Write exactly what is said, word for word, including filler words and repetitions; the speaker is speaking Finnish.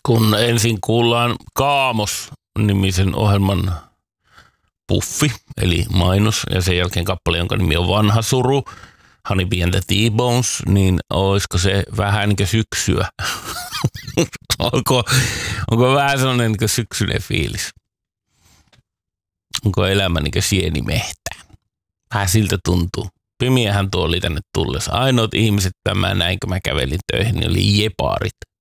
kun ensin kuullaan Kaamos-nimisen ohjelman puffi, eli mainos, ja sen jälkeen kappale, jonka nimi on Vanha suru, Honey Bee and the T-Bones, niin olisiko se vähän niin kuin syksyä? onko, onko vähän sellainen niin kuin syksyinen fiilis? Onko elämä niin kuin sienimehtä? Vähän siltä tuntuu. Pimiähän tuo oli tänne tullessa. Ainoat ihmiset, tämä näin, kun mä kävelin töihin, niin oli jeparit.